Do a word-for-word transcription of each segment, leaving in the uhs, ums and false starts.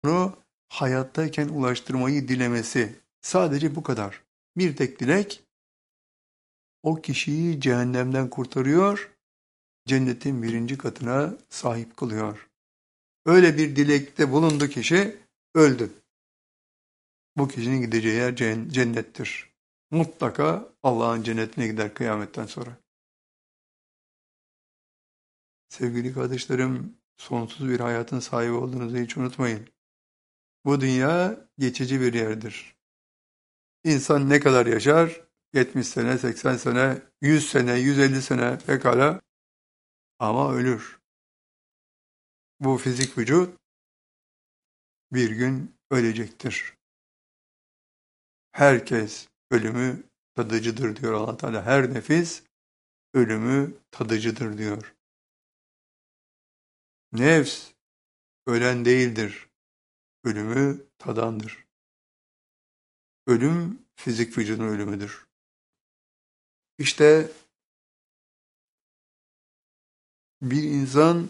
onu hayattayken ulaştırmayı dilemesi. Sadece bu kadar. Bir tek dilek o kişiyi cehennemden kurtarıyor, cennetin birinci katına sahip kılıyor. Öyle bir dilekte bulundu kişi, öldü. Bu kişinin gideceği yer cennettir. Mutlaka Allah'ın cennetine gider kıyametten sonra. Sevgili kardeşlerim, sonsuz bir hayatın sahibi olduğunuzu hiç unutmayın. Bu dünya geçici bir yerdir. İnsan ne kadar yaşar? yetmiş sene, seksen sene, yüz sene, yüz elli sene pekala ama ölür. Bu fizik vücut bir gün ölecektir. Herkes ölümü tadıcıdır diyor Allah Teala. Her nefis ölümü tadıcıdır diyor. Nefs ölen değildir. Ölümü tadandır. Ölüm fizik vücudun ölümüdür. İşte bir insan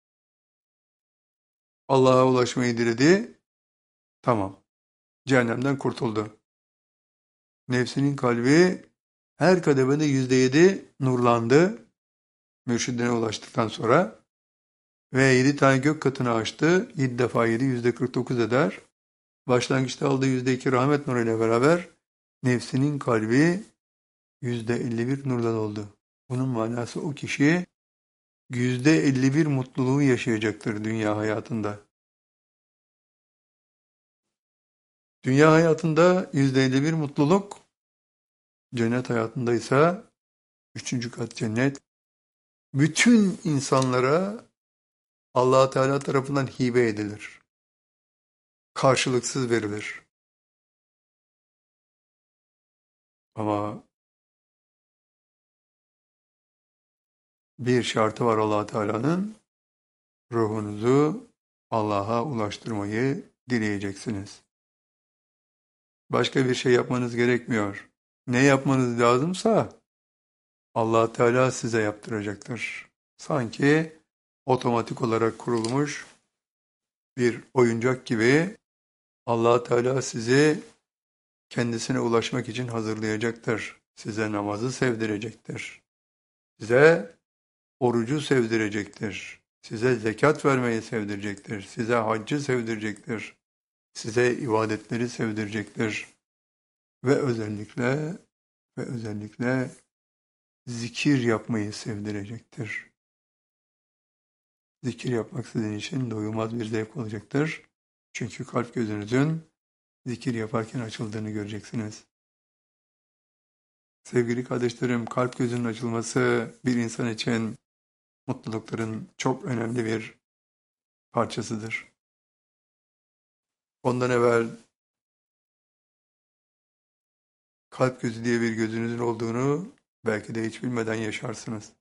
Allah'a ulaşmayı diledi, tamam, cehennemden kurtuldu. Nefsinin kalbi her kademede yüzde yedi nurlandı, mürşidine ulaştıktan sonra ve yedi tane gök katını açtı, yedi defa yedi, yüzde kırk dokuz eder. Başlangıçta aldığı yüzde iki rahmet nuruyla beraber nefsinin kalbi yüzde elli bir nurdan oldu. Bunun manası o kişi yüzde elli bir mutluluğu yaşayacaktır dünya hayatında. Dünya hayatında yüzde elli bir mutluluk, cennet hayatında ise üçüncü kat cennet. Bütün insanlara Allah Teala tarafından hibe edilir. Karşılıksız verilir. Ama bir şartı var Allah Teala'nın, ruhunuzu Allah'a ulaştırmayı dileyeceksiniz. Başka bir şey yapmanız gerekmiyor. Ne yapmanız lazımsa Allah Teala size yaptıracaktır. Sanki otomatik olarak kurulmuş bir oyuncak gibi Allah Teala sizi kendisine ulaşmak için hazırlayacaktır. Size namazı sevdirecektir. Size orucu sevdirecektir. Size zekat vermeyi sevdirecektir. Size haccı sevdirecektir. Size ibadetleri sevdirecektir. Ve özellikle ve özellikle zikir yapmayı sevdirecektir. Zikir yapmak sizin için doyulmaz bir zevk olacaktır. Çünkü kalp gözünüzün zikir yaparken açıldığını göreceksiniz. Sevgili kardeşlerim, kalp gözünün açılması bir insan için mutlulukların çok önemli bir parçasıdır. Ondan evvel kalp gözü diye bir gözünüzün olduğunu belki de hiç bilmeden yaşarsınız.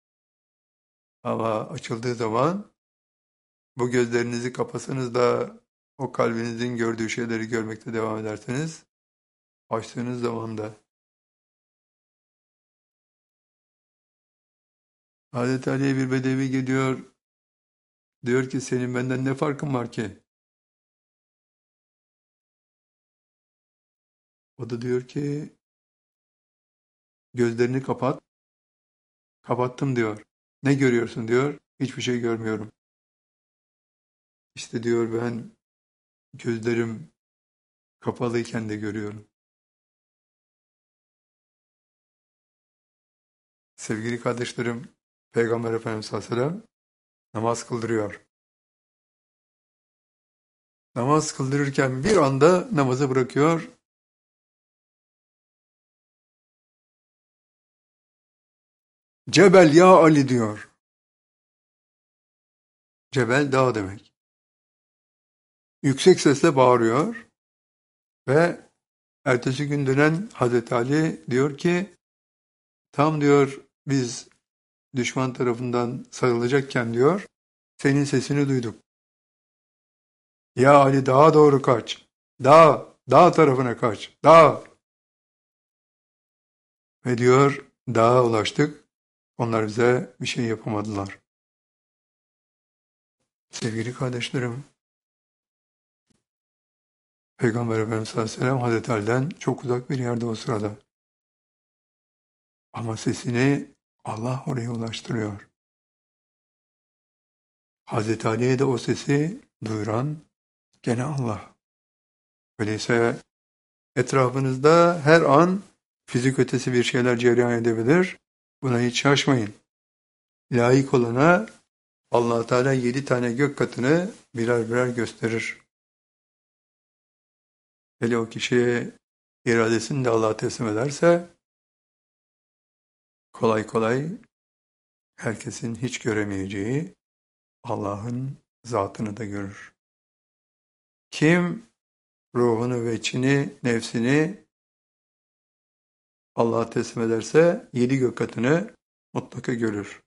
Ama açıldığı zaman bu gözlerinizi kapasanız da o kalbinizin gördüğü şeyleri görmekte devam ederseniz, açtığınız zaman da Hazreti Ali'ye bir bedevi geliyor, diyor ki senin benden ne farkın var ki? O da diyor ki gözlerini kapat. Kapattım diyor. Ne görüyorsun diyor. Hiçbir şey görmüyorum. İşte diyor ben gözlerim kapalıyken de görüyorum. Sevgili kardeşlerim, Peygamber Efendimiz sallallahu aleyhi ve sellem namaz kıldırıyor. Namaz kıldırırken bir anda namazı bırakıyor. Cebel ya Ali diyor. Cebel dağ demek. Yüksek sesle bağırıyor ve ertesi gün dönen Hazreti Ali diyor ki tam diyor biz düşman tarafından sarılacakken diyor senin sesini duyduk. Ya Ali dağa doğru kaç. Dağ, dağ tarafına kaç. Dağ. Ve diyor dağa ulaştık. Onlar bize bir şey yapamadılar. Sevgili kardeşlerim, Peygamber Efendimiz sallallahu aleyhi ve sellem Hazreti Ali'den çok uzak bir yerde o sırada. Ama sesini Allah oraya ulaştırıyor. Hazreti Ali'ye de o sesi duyuran gene Allah. Öyleyse etrafınızda her an fizik ötesi bir şeyler cereyan edebilir. Buna hiç şaşmayın. Layık olana Allah Teala yedi tane gök katını birer birer gösterir. Hele o kişi iradesini de Allah'a teslim ederse kolay kolay herkesin hiç göremeyeceği Allah'ın zatını da görür. Kim ruhunu ve içini, nefsini Allah'a teslim ederse yedi gök katını mutlaka görür.